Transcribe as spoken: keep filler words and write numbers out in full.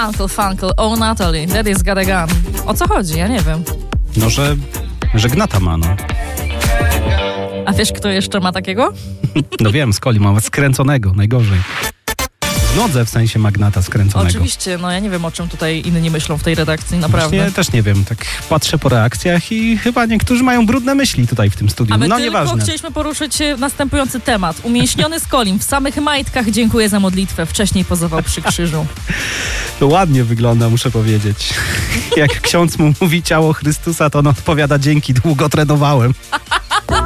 Uncle Funkle, oh Natalie, Daddy's got a gun. O co chodzi? Ja nie wiem. No, że, że gnata ma, no. A wiesz, kto jeszcze ma takiego? No wiem, Skoli ma skręconego, najgorzej. W nodze w sensie magnata skręconego. Oczywiście, no ja nie wiem, o czym tutaj inni myślą w tej redakcji, naprawdę. Ja też nie wiem, tak patrzę po reakcjach i chyba niektórzy mają brudne myśli tutaj w tym studiu. A my no tylko nieważne. chcieliśmy poruszyć następujący temat. Umięśniony Skolim w samych majtkach dziękuję za modlitwę. Wcześniej pozował przy krzyżu. To ładnie wygląda, muszę powiedzieć. Jak ksiądz mu mówi ciało Chrystusa, to on odpowiada dzięki, długo trenowałem.